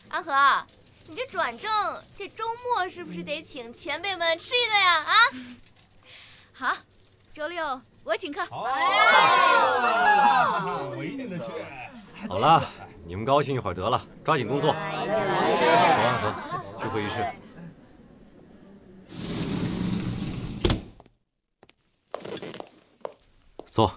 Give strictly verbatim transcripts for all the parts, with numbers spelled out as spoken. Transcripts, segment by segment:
安和，你这转正，这周末是不是得请前辈们吃一顿呀？啊，好，周六我请客。 好，我一定得去。 好了，你们高兴一会儿得了，抓紧工作。走，安和，去会议室。坐。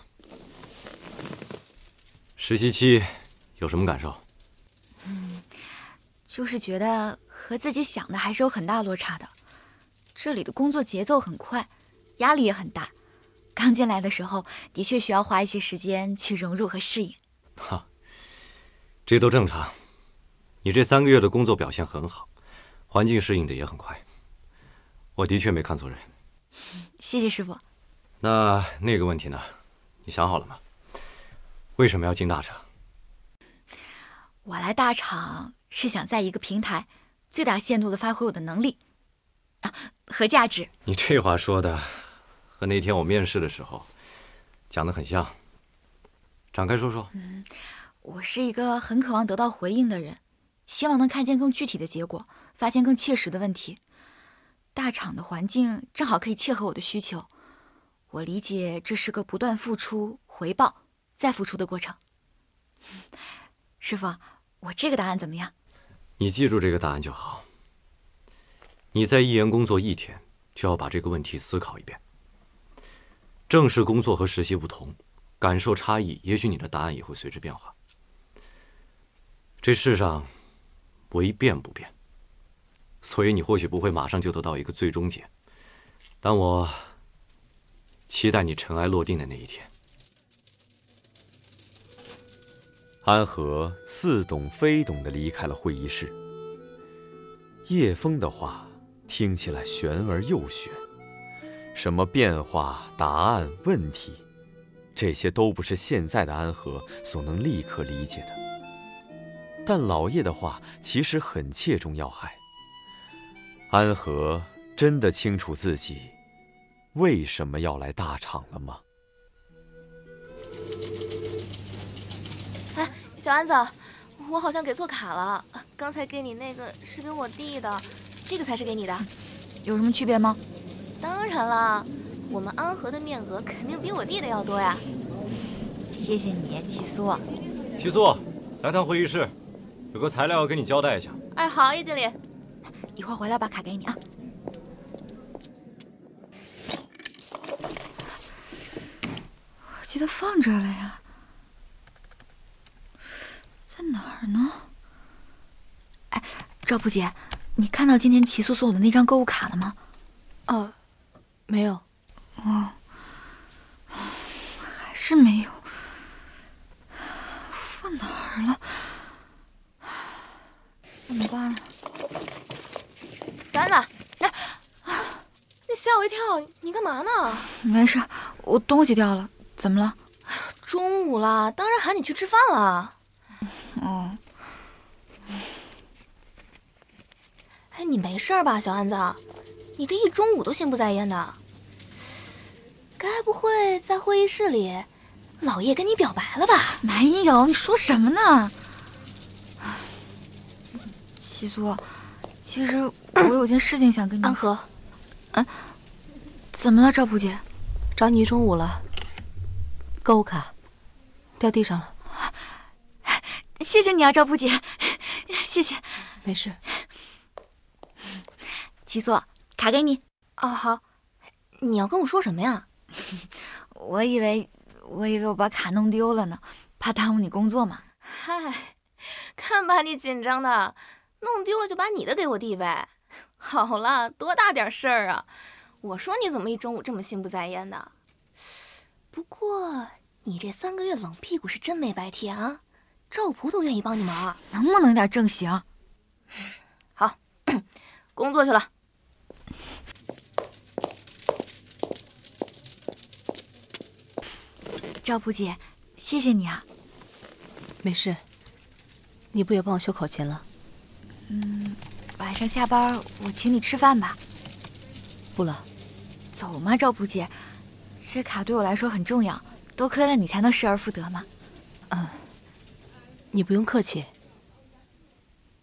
实习期有什么感受？ 嗯，就是觉得和自己想的还是有很大落差的。这里的工作节奏很快，压力也很大。刚进来的时候，的确需要花一些时间去融入和适应。 哈，这都正常。你这三个月的工作表现很好，环境适应的也很快。我的确没看错人。 谢谢师傅。 那那个问题呢？你想好了吗？为什么要进大厂？ 我来大厂是想在一个平台最大限度地发挥我的能力啊和价值。 你这话说的和那天我面试的时候讲得很像，展开说说。 嗯，我是一个很渴望得到回应的人，希望能看见更具体的结果，发现更切实的问题。大厂的环境正好可以切合我的需求。我理解这是个不断付出、回报、再付出的过程。师傅，我这个答案怎么样？ 你记住这个答案就好。你在一研工作一天，就要把这个问题思考一遍。正式工作和实习不同，感受差异，也许你的答案也会随之变化。这世上唯变不变，所以你或许不会马上就得到一个最终解，但我期待你尘埃落定的那一天。 安和似懂非懂地离开了会议室。叶枫的话听起来玄而又玄，什么变化、答案、问题，这些都不是现在的安和所能立刻理解的。但老叶的话其实很切中要害。安和真的清楚自己为什么要来大厂了吗？ 哎，小安子，我好像给错卡了。刚才给你那个是给我弟的，这个才是给你的。 有什么区别吗？ 当然了，我们安和的面额肯定比我弟的要多呀。 谢谢你，齐苏。 齐苏，来趟会议室，有个材料要跟你交代一下。 哎，好，叶经理。 一会儿回来把卡给你啊。我记得放这儿了呀，在哪儿呢？哎，赵普姐，你看到今天齐苏送我的那张购物卡了吗？ 哦，没有。 哦，还是没有。放哪儿了？怎么办啊？ 小安子，来、啊，你吓我一跳，你干嘛呢？ 没事，我东西掉了，怎么了？ 中午了，当然喊你去吃饭了。 哦。 哎，你没事吧，小安子？你这一中午都心不在焉的，该不会在会议室里，老叶跟你表白了吧？ 没有，你说什么呢？齐苏，其实我有件事情想跟你。 安和， 嗯、啊，怎么了，赵普姐？ 找你一中午了，购物卡掉地上了。 谢谢你啊，赵普姐，谢谢。 没事。 齐苏，卡给你。 哦，好。你要跟我说什么呀？ 我以为，我以为我把卡弄丢了呢，怕耽误你工作嘛。 嗨，看把你紧张的，弄丢了就把你的给我弟呗。好了，多大点事儿啊！我说你怎么一中午这么心不在焉的？不过你这三个月冷屁股是真没白贴啊！赵普都愿意帮你忙， 能不能有点正形？ 好，工作去了。 赵普姐，谢谢你啊。 没事，你不也帮我修口琴了？ 嗯，晚上下班我请你吃饭吧。 不了。 走嘛，赵普姐，这卡对我来说很重要，多亏了你才能失而复得嘛。 嗯，你不用客气。